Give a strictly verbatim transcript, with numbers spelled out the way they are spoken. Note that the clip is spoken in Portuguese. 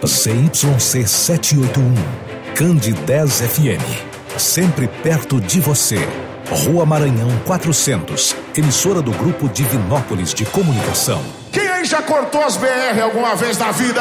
Z Y C setecentos e oitenta e um, Cande dez F M. Sempre perto de você. Rua Maranhão quatrocentos, emissora do Grupo Divinópolis de Comunicação. Quem aí já cortou as B R alguma vez na vida?